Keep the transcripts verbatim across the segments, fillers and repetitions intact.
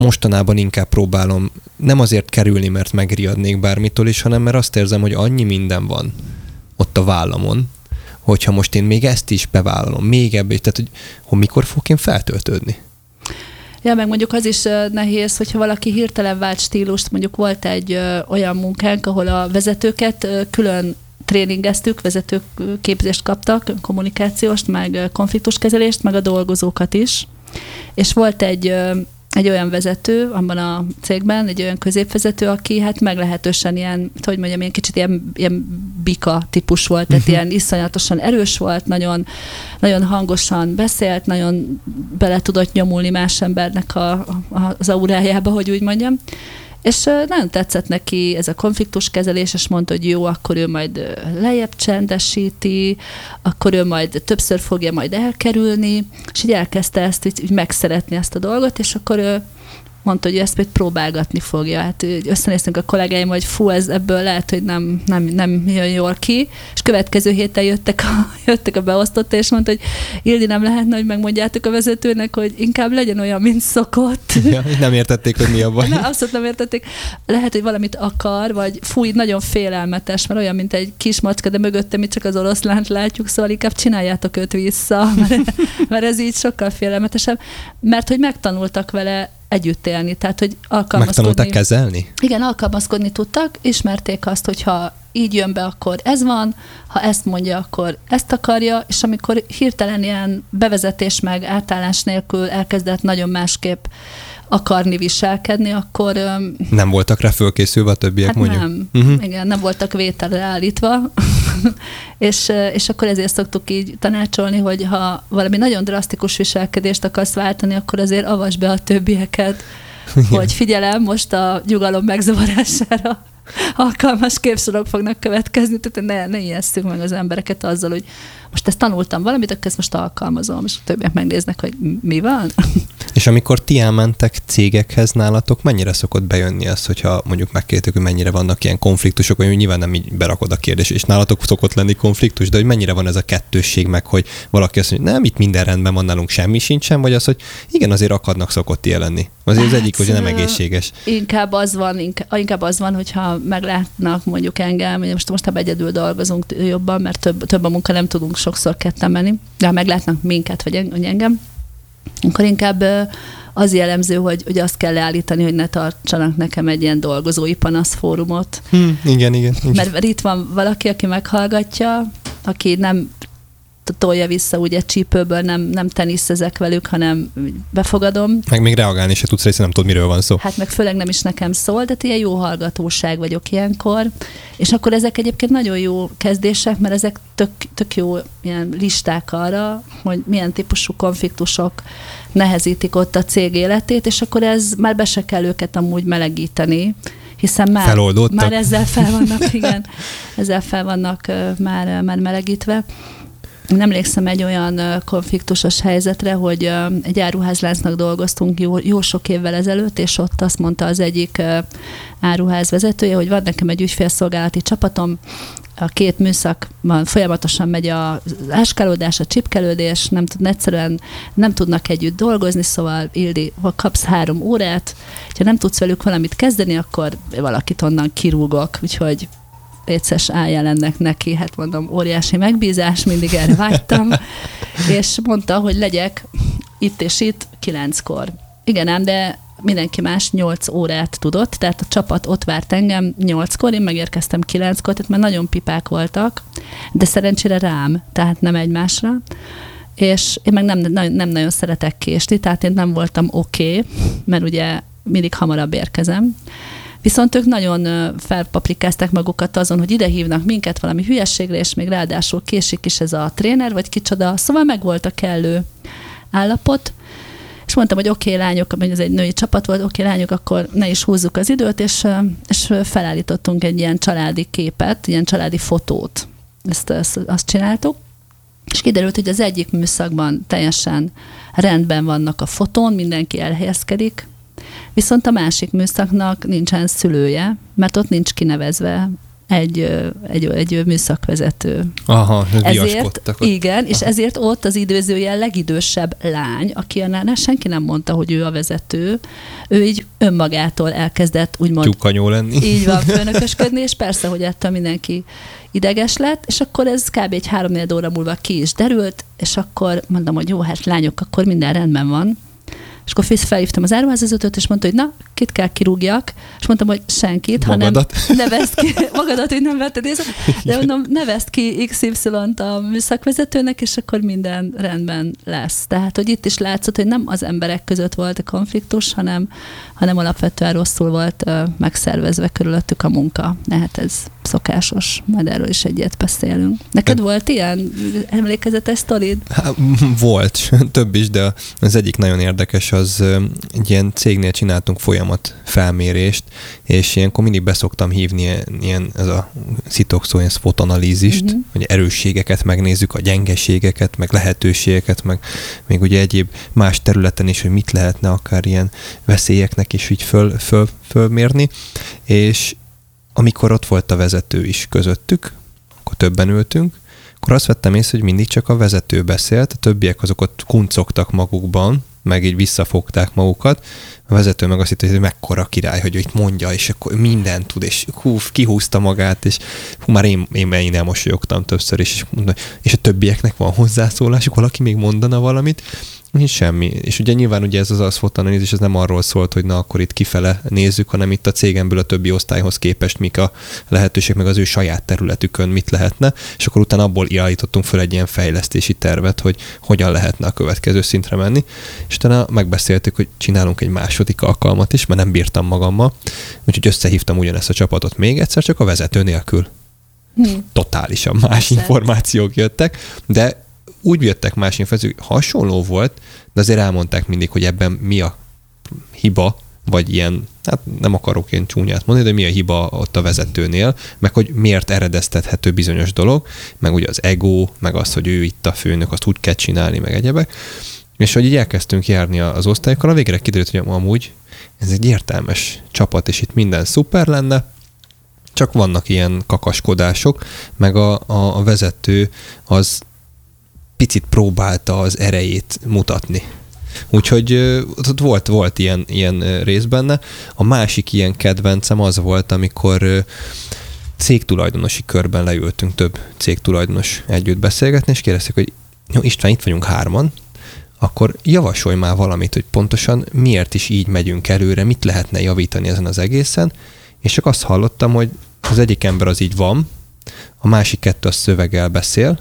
mostanában inkább próbálom nem azért kerülni, mert megriadnék bármitől is, hanem mert azt érzem, hogy annyi minden van ott a vállamon, hogyha most én még ezt is bevállalom, még ebből, tehát hogy, hogy mikor fogok én feltöltődni. Ja, meg mondjuk az is nehéz, hogyha valaki hirtelen vált stílust, mondjuk volt egy ö, olyan munkánk, ahol a vezetőket ö, külön tréningeztük, vezetőképzést kaptak, kommunikációst, meg konfliktuskezelést, meg a dolgozókat is. És volt egy, ö, egy olyan vezető abban a cégben, egy olyan középvezető, aki hát meglehetősen ilyen, hogy mondjam, ilyen kicsit ilyen, ilyen bika típus volt, tehát uh-huh. ilyen iszonyatosan erős volt, nagyon, nagyon hangosan beszélt, nagyon bele tudott nyomulni más embernek a, a, az aurájába, hogy úgy mondjam. És nagyon tetszett neki ez a konfliktuskezelés, és mondta, hogy jó, akkor ő majd lejjebb csendesíti, akkor ő majd többször fogja majd elkerülni, és így elkezdte ezt így, így megszeretni ezt a dolgot, és akkor ő mondta, hogy ő ezt majd próbálgatni fogja. Hát összenéztünk a kollégáim, hogy fú, ez ebből lehet, hogy nem, nem, nem jön jól ki, és következő héten jöttek a, jöttek a beosztott, és mondta, hogy Ildi, nem lehetne, hogy megmondjátok a vezetőnek, hogy inkább legyen olyan, mint szokott. Ja, nem értették, hogy mi a baj. Na, abszolút nem értették. Lehet, hogy valamit akar, vagy fúj, nagyon félelmetes, mert olyan, mint egy kis macska, de mögötte mi csak az oroszlánt látjuk, szóval inkább csináljátok őt vissza, mert, mert ez így sokkal félelmetesebb, mert hogy megtanultak vele együtt élni, tehát hogy alkalmazkodni. Megtanultak kezelni? Igen, alkalmazkodni tudtak, ismerték azt, hogyha így jön be, akkor ez van, ha ezt mondja, akkor ezt akarja, és amikor hirtelen ilyen bevezetés meg átállás nélkül elkezdett nagyon másképp akarni viselkedni, akkor... Nem voltak rá fölkészülve a többiek, hát mondjuk? nem. Uh-huh. Igen, nem voltak vételre állítva. és, és akkor ezért szoktuk így tanácsolni, hogy ha valami nagyon drasztikus viselkedést akarsz váltani, akkor azért avasd be a többieket, igen. Hogy figyelem, most a nyugalom megzavarására alkalmas képsorok fognak következni, tehát ne, ne ijesszük meg az embereket azzal, hogy most ezt tanultam valamit, akkor ezt most alkalmazom, és a többiek megnéznek, hogy mi van. És amikor ti elmentek cégekhez nálatok, mennyire szokott bejönni az, hogyha mondjuk megkértük, hogy mennyire vannak ilyen konfliktusok, vagy nyilván nem így berakod a kérdést, és nálatok szokott lenni konfliktus, de hogy mennyire van ez a kettősség meg, hogy valaki azt mondja, nem, itt minden rendben van, nálunk semmi sincsen, vagy az, hogy igen, azért akadnak szokott ilyen lenni. Azért az egyik, hogy nem egészséges. Inkább az van, inkább az van, hogyha meglátnak mondjuk engem, most most egyedül dolgozunk jobban, mert több, több a munka, nem tudunk sokszor ketten menni, de ha meglátnak minket, vagy engem, akkor inkább az jellemző, hogy, hogy azt kell leállítani, hogy ne tartsanak nekem egy ilyen dolgozói panaszfórumot. Hmm, igen, igen, igen. Mert itt van valaki, aki meghallgatja, aki nem tolja vissza ugye csípőből, nem, nem teniszezek velük, hanem befogadom. Meg még reagálni se tudsz, hiszen nem tudod, miről van szó. Hát meg főleg nem is nekem szól, de ilyen jó hallgatóság vagyok ilyenkor. És akkor ezek egyébként nagyon jó kezdések, mert ezek tök, tök jó ilyen listák arra, hogy milyen típusú konfliktusok nehezítik ott a cég életét, és akkor ez már be se kell őket amúgy melegíteni, hiszen már, már ezzel fel vannak, igen, ezzel fel vannak uh, már, már melegítve. Nem emlékszem egy olyan konfliktusos helyzetre, hogy egy áruházláncnak dolgoztunk jó, jó sok évvel ezelőtt, és ott azt mondta az egyik áruház vezetője, hogy van nekem egy ügyfélszolgálati csapatom, a két műszakban folyamatosan megy az áskálódás, a csipkelődés, nem tud, egyszerűen nem tudnak együtt dolgozni, szóval Ildi, ha kapsz három órát, ha nem tudsz velük valamit kezdeni, akkor valakit onnan kirúgok, úgyhogy létszes álljál ennek neki, hát mondom, óriási megbízás, mindig erre vágytam, és mondta, hogy legyek itt és itt kilenckor. Igen ám, de mindenki más nyolc órát tudott, tehát a csapat ott várt engem nyolckor, én megérkeztem kilenckor, tehát már nagyon pipák voltak, de szerencsére rám, tehát nem egymásra, és én meg nem, nem, nem nagyon szeretek késni, tehát én nem voltam oké, okay, mert ugye mindig hamarabb érkezem. Viszont ők nagyon felpaprikázták magukat azon, hogy ide hívnak minket valami hülyességre, és még ráadásul késik is ez a tréner, vagy kicsoda. Szóval meg volt a kellő állapot, és mondtam, hogy oké, okay, lányok, ez egy női csapat volt, oké, okay, lányok, akkor ne is húzzuk az időt, és, és felállítottunk egy ilyen családi képet, ilyen családi fotót. Ezt, ezt azt csináltuk. És kiderült, hogy az egyik műszakban teljesen rendben vannak a fotón, mindenki elhelyezkedik, viszont a másik műszaknak nincsen szülője, mert ott nincs kinevezve egy, egy, egy műszakvezető. Aha, ezért, igen, és Aha. ezért ott az időzőjel legidősebb lány, aki annál senki nem mondta, hogy ő a vezető, ő így önmagától elkezdett úgymond tyúkanyó lenni. Így van, főnökösködni, és persze, hogy ettől mindenki ideges lett, és akkor ez kb. Egy három-négy óra múlva ki is derült, és akkor mondom, hogy jó, hát lányok, akkor minden rendben van. És akkor felhívtam az áruházvezetőt, és mondta, hogy na, kit kell kirúgjak, és mondtam, hogy senkit, magadat. hanem nevezd ki, magadat, hogy nem vetted észre, de mondom, nevezd ki iksz ipszilont a műszakvezetőnek, és akkor minden rendben lesz. Tehát, hogy itt is látszott, hogy nem az emberek között volt a konfliktus, hanem, hanem alapvetően rosszul volt uh, megszervezve körülöttük a munka. Hát ez szokásos, majd erről is egyet beszélünk. Neked de... volt ilyen emlékezetes sztorid? Há, volt, több is, de az egyik nagyon érdekes, az egy ilyen cégnél csináltunk folyamat felmérést, és ilyenkor mindig beszoktam hívni ilyen, ilyen ez a szitokszó, ilyen SWOT analízist, uh-huh. hogy erősségeket megnézzük, a gyengeségeket, meg lehetőségeket, meg még ugye egyéb más területen is, hogy mit lehetne akár ilyen veszélyeknek is így föl, föl, fölmérni, és amikor ott volt a vezető is közöttük, akkor többen ültünk, akkor azt vettem észre, hogy mindig csak a vezető beszélt, a többiek azok ott kuncogtak magukban, meg így visszafogták magukat. A vezető meg azt hitt, hogy mekkora király, hogy ő itt mondja, és akkor mindent tud, és hú, kihúzta magát, és hú, már én, én, én elmosolyogtam többször, és, és a többieknek van hozzászólásuk, valaki még mondana valamit, nincs semmi. És ugye nyilván ugye ez az az SWOT analízis, ez nem arról szólt, hogy na akkor itt kifele nézzük, hanem itt a cégemből a többi osztályhoz képest mik a lehetőség, meg az ő saját területükön mit lehetne, és akkor utána abból irányítottunk föl egy ilyen fejlesztési tervet, hogy hogyan lehetne a következő szintre menni, és utána megbeszéltük, hogy csinálunk egy második alkalmat is, mert nem bírtam magammal, úgyhogy összehívtam ugyanezt a csapatot még egyszer, csak a vezető nélkül. Hmm. Totálisan más Persze. információk jöttek, de úgy jöttek más információk, hasonló volt, de azért elmondták mindig, hogy ebben mi a hiba, vagy ilyen, hát nem akarok én csúnyát mondani, de mi a hiba ott a vezetőnél, meg hogy miért eredeztethető bizonyos dolog, meg ugye az ego, meg az, hogy ő itt a főnök, azt úgy kell csinálni, meg egyebek. És hogy így elkezdtünk járni az osztályokkal, a végre kiderült, hogy amúgy ez egy értelmes csapat, és itt minden szuper lenne, csak vannak ilyen kakaskodások, meg a, a, a vezető az picit próbálta az erejét mutatni. Úgyhogy ott volt, volt ilyen, ilyen rész benne. A másik ilyen kedvencem az volt, amikor cégtulajdonosi körben leültünk több cégtulajdonos együtt beszélgetni, és kérdezték, hogy jó, István, itt vagyunk hárman, akkor javasolj már valamit, hogy pontosan miért is így megyünk előre, mit lehetne javítani ezen az egészen, és csak azt hallottam, hogy az egyik ember az így van, a másik kettő az szöveggel beszél,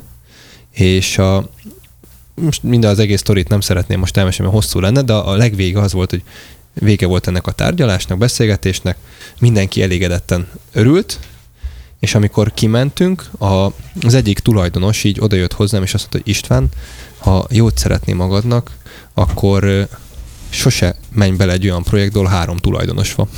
és a, most minden az egész sztorit nem szeretném most elmesélni, mert hosszú lenne, de a legvége az volt, hogy vége volt ennek a tárgyalásnak, beszélgetésnek, mindenki elégedetten örült, és amikor kimentünk, a, az egyik tulajdonos így odajött hozzám, és azt mondta, hogy István, ha jót szeretné magadnak, akkor sose menj bele egy olyan projektbe, ahol három tulajdonos van.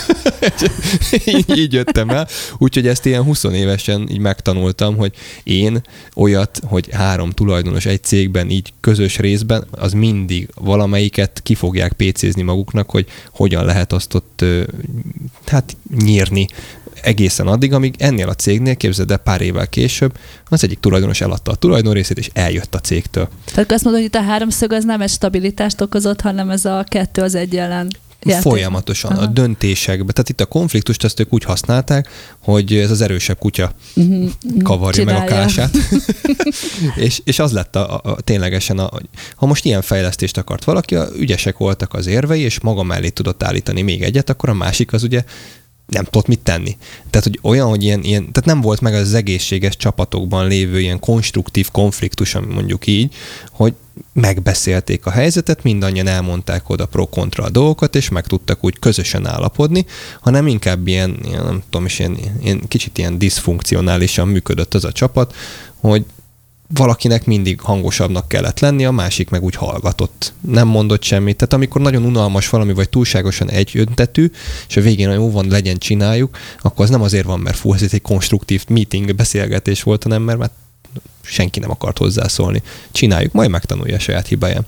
így, így jöttem el. Úgyhogy ezt ilyen húsz évesen így megtanultam, hogy én olyat, hogy három tulajdonos egy cégben, így közös részben, az mindig valamelyiket ki fogják pécézni maguknak, hogy hogyan lehet azt ott hát nyírni egészen addig, amíg ennél a cégnél, képzeld el, pár évvel később, az egyik tulajdonos eladta a tulajdonrészét, és eljött a cégtől. Tehát azt mondod, hogy itt a háromszög az nem egy stabilitást okozott, hanem ez a kettő az egy ellen játék. Folyamatosan. Aha. A döntésekben. Tehát itt a konfliktust ezt ők úgy használták, hogy ez az erősebb kutya uh-huh. kavarja Csinálja. meg a kását. és, és az lett a, a, ténylegesen, a, ha most ilyen fejlesztést akart valaki, a ügyesek voltak az érvei, és maga mellé tudott állítani még egyet, akkor a másik az ugye nem tudott mit tenni. Tehát, hogy olyan, hogy ilyen, ilyen, tehát nem volt meg az egészséges csapatokban lévő ilyen konstruktív konfliktus, ami mondjuk így, hogy megbeszélték a helyzetet, mindannyian elmondták oda pro-kontra a dolgokat, és meg tudtak úgy közösen állapodni, hanem inkább ilyen, ilyen nem tudom is, ilyen, ilyen kicsit ilyen diszfunkcionálisan működött az a csapat, hogy valakinek mindig hangosabbnak kellett lenni, a másik meg úgy hallgatott. Nem mondott semmit. Tehát amikor nagyon unalmas valami, vagy túlságosan egyöntetű, és a végén jó van, legyen, csináljuk, akkor az nem azért van, mert fú, ez egy konstruktív meeting, beszélgetés volt, hanem mert, mert senki nem akart hozzászólni. Csináljuk, majd megtanulja a saját hibáján.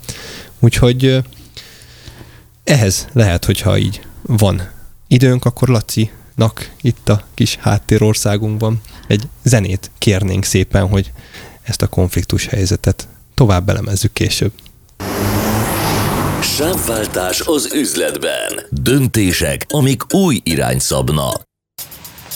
Úgyhogy ehhez lehet, hogyha így van időnk, akkor Laci, nak itt a kis háttérországunkban egy zenét kérnénk szépen, hogy ezt a konfliktus helyzetet tovább elemezzük később. Sávváltás az üzletben. Döntések, amik új irányt szabnak.